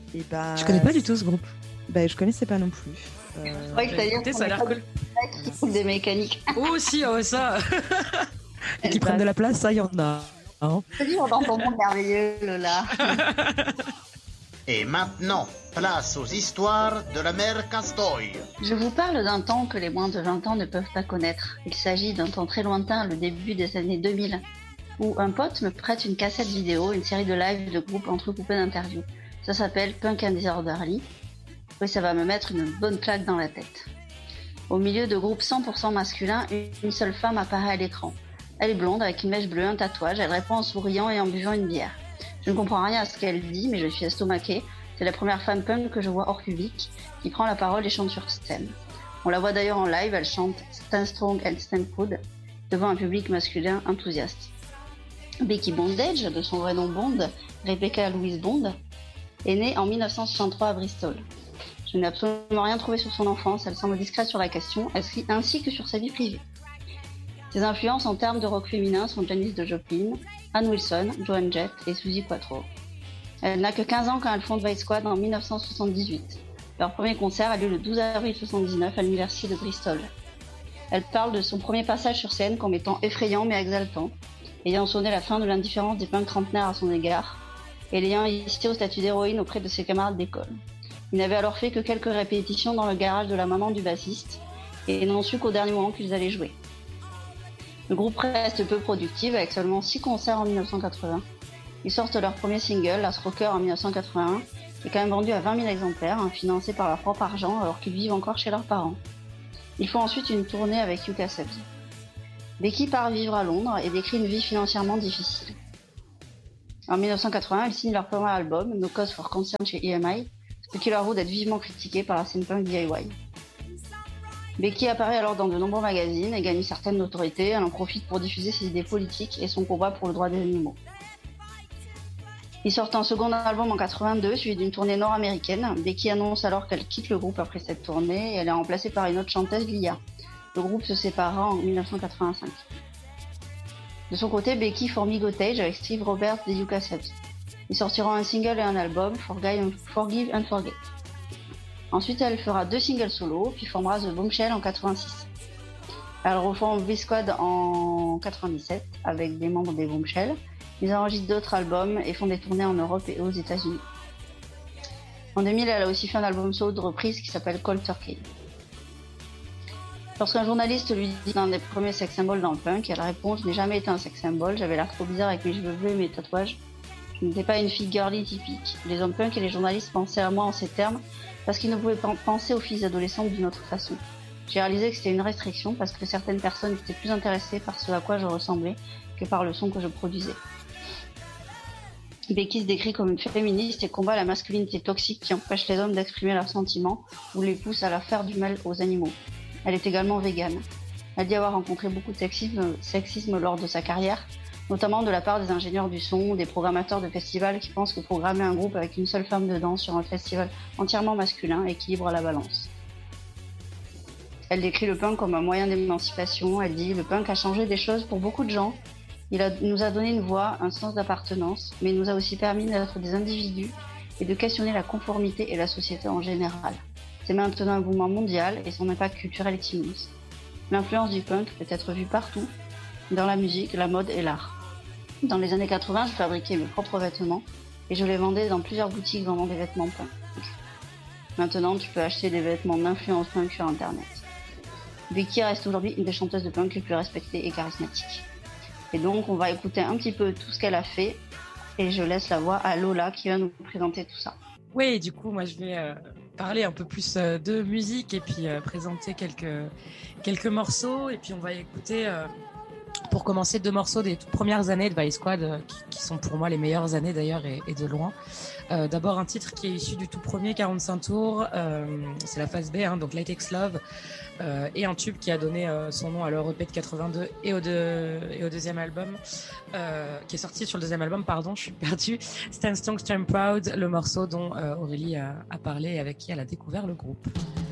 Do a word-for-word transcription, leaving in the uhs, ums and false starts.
Et bah, Je connais pas du tout ce groupe. Bah, je connaissais pas non plus. Euh... Je croyais que t'allais dire ça a l'air cool. Qui trouvent des mécaniques. Oh, si, oh, ça. Et qui prennent de la place, ça, il y en a. Hein. Je te dis, on dans ton monde merveilleux, Lola. Et maintenant, place aux histoires de la mère Castoy. Je vous parle d'un temps que les moins de vingt ans ne peuvent pas connaître. Il s'agit d'un temps très lointain, le début des années deux mille, où un pote me prête une cassette vidéo, une série de lives de groupes entrecoupés d'interviews. Ça s'appelle Punk and Disorderly. Oui, ça va me mettre une bonne claque dans la tête. Au milieu de groupes cent pour cent masculins, une seule femme apparaît à l'écran. Elle est blonde, avec une mèche bleue, un tatouage, elle répond en souriant et en buvant une bière. Je ne comprends rien à ce qu'elle dit, mais je suis estomaquée. C'est la première femme punk que je vois hors public, qui prend la parole et chante sur scène. On la voit d'ailleurs en live, elle chante Stand Strong and Stand Proud, devant un public masculin enthousiaste. Becky Bondage, de son vrai nom Bond, Rebecca Louise Bond, est née en mille neuf cent soixante-trois à Bristol. Je n'ai absolument rien trouvé sur son enfance, elle semble discrète sur la question, ainsi que sur sa vie privée. Ses influences en termes de rock féminin sont Janis Joplin, Ann Wilson, Joan Jett et Suzi Quatro. Elle n'a que quinze ans quand elle fonde Vice Squad en mille neuf cent soixante-dix-huit. Leur premier concert a lieu le douze avril soixante-dix-neuf à l'université de Bristol. Elle parle de son premier passage sur scène comme étant effrayant mais exaltant, ayant sonné la fin de l'indifférence des punks trentenaires à son égard, et l'ayant hissé au statut d'héroïne auprès de ses camarades d'école. Ils n'avaient alors fait que quelques répétitions dans le garage de la maman du bassiste, et n'ont su qu'au dernier moment qu'ils allaient jouer. Le groupe reste peu productif, avec seulement six concerts en mille neuf cent quatre-vingts. Ils sortent leur premier single, Last Rocker, en mille neuf cent quatre-vingt-un, qui est quand même vendu à vingt mille exemplaires, hein, financé par leur propre argent, alors qu'ils vivent encore chez leurs parents. Ils font ensuite une tournée avec Yuka Subs. Becky part vivre à Londres et décrit une vie financièrement difficile. En mille neuf cent quatre-vingts, ils signent leur premier album, No Cause for Concern chez E M I, ce qui leur vaut d'être vivement critiqués par la scène punk D I Y. Becky apparaît alors dans de nombreux magazines et gagne une certaine notoriété. Elle en profite pour diffuser ses idées politiques et son combat pour le droit des animaux. Ils sortent un second album en quatre-vingt-deux, suivi d'une tournée nord-américaine. Becky annonce alors qu'elle quitte le groupe après cette tournée et elle est remplacée par une autre chanteuse, Lia. Le groupe se sépara en mille neuf cent quatre-vingt-cinq. De son côté, Becky forme Egotage avec Steve Roberts des Yuka Subs. Ils sortiront un single et un album, Forgive and Forget. Ensuite, elle fera deux singles solo, puis formera The Bombshell en quatre-vingt-six. Elle reforme V-Squad en quatre-vingt-dix-sept avec des membres des Bombshell. Ils enregistrent d'autres albums et font des tournées en Europe et aux États-Unis. En deux mille, elle a aussi fait un album solo de reprise qui s'appelle Cold Turkey. Lorsqu'un journaliste lui dit l'un des premiers sex symboles dans le punk, elle répond « Je n'ai jamais été un sex symbol, j'avais l'air trop bizarre avec mes cheveux bleus et mes tatouages. Je n'étais pas une fille girly typique. Les hommes punk et les journalistes pensaient à moi en ces termes parce qu'ils ne pouvaient pas penser aux filles adolescentes d'une autre façon. J'ai réalisé que c'était une restriction parce que certaines personnes étaient plus intéressées par ce à quoi je ressemblais que par le son que je produisais. » Becky se décrit comme une féministe et combat la masculinité toxique qui empêche les hommes d'exprimer leurs sentiments ou les pousse à leur faire du mal aux animaux. Elle est également végane. Elle dit avoir rencontré beaucoup de sexisme, sexisme lors de sa carrière, notamment de la part des ingénieurs du son ou des programmateurs de festivals qui pensent que programmer un groupe avec une seule femme dedans sur un festival entièrement masculin équilibre la balance. Elle décrit le punk comme un moyen d'émancipation. Elle dit « Le punk a changé des choses pour beaucoup de gens. Il a, nous a donné une voix, un sens d'appartenance, mais il nous a aussi permis d'être des individus et de questionner la conformité et la société en général. C'est maintenant un mouvement mondial et son impact culturel est immense. L'influence du punk peut être vue partout, dans la musique, la mode et l'art. Dans les années quatre-vingts, je fabriquais mes propres vêtements et je les vendais dans plusieurs boutiques vendant des vêtements punk. Maintenant, tu peux acheter des vêtements d'influence punk sur Internet. Becky reste aujourd'hui une des chanteuses de punk les plus respectées et charismatiques. Et donc, on va écouter un petit peu tout ce qu'elle a fait et je laisse la voix à Lola qui va nous présenter tout ça. Oui, du coup, moi, je vais euh, parler un peu plus euh, de musique et puis euh, présenter quelques, quelques morceaux. Et puis, on va écouter, euh, pour commencer, deux morceaux des toutes premières années de Vice Squad, euh, qui, qui sont pour moi les meilleures années d'ailleurs et, et de loin. Euh, d'abord, un titre qui est issu du tout premier quarante-cinq tours, euh, c'est la phase B, hein, donc Latex Love. Euh, et un tube qui a donné euh, son nom à leur E P de quatre-vingt-deux et au, de, et au deuxième album, euh, qui est sorti sur le deuxième album, pardon, je suis perdue, Stand Strong, Stand Proud, le morceau dont euh, Aurélie a, a parlé et avec qui elle a découvert le groupe.